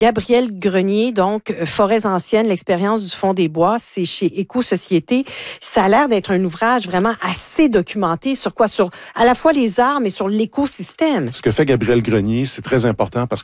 Gabriel Grenier, donc, Forêts anciennes, l'expérience du Fonds des Bois, c'est chez Éco-Société. Ça a l'air d'être un ouvrage vraiment assez documenté sur quoi? Sur à la fois les arbres, mais sur l'écosystème. Ce que fait Gabriel Grenier, c'est très important parce